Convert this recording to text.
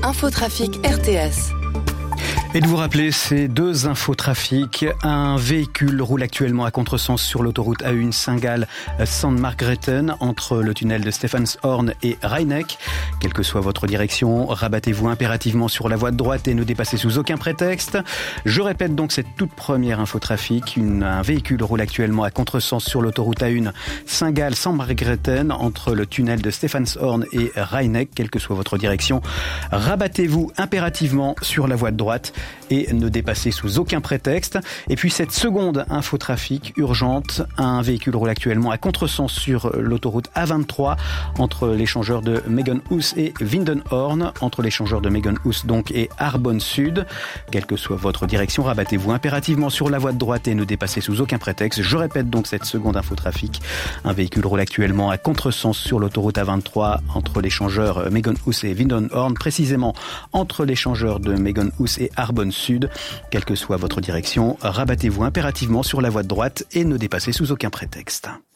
Infotrafic RTS. Et de vous rappeler ces deux infotrafics. Un véhicule roule actuellement à contresens sur l'autoroute A1 Saint-Gall-San Margrethen entre le tunnel de Stephanshorn et Rheineck. Quelle que soit votre direction, rabattez-vous impérativement sur la voie de droite et ne dépassez sous aucun prétexte. Je répète donc cette toute première infotrafic. Un véhicule roule actuellement à contresens sur l'autoroute A1 Saint-Gall-San Margrethen entre le tunnel de Stephanshorn et Rheineck. Quelle que soit votre direction, rabattez-vous impérativement sur la voie de droite et ne dépassez sous aucun prétexte. Et puis cette seconde infotrafic urgente, un véhicule roule actuellement à contresens sur l'autoroute A23 entre l'échangeur de Megenhus et Windenhorn, entre l'échangeur de Megenhus donc et Arbonne Sud. Quelle que soit votre direction, rabattez-vous impérativement sur la voie de droite et ne dépassez sous aucun prétexte. Je répète donc cette seconde infotrafic. Un véhicule roule actuellement à contresens sur l'autoroute A23 entre l'échangeur Megenhus et Windenhorn, précisément entre l'échangeur de Megenhus et Arbonne Sud. Quelle que soit votre direction, rabattez-vous impérativement sur la voie de droite et ne dépassez sous aucun prétexte.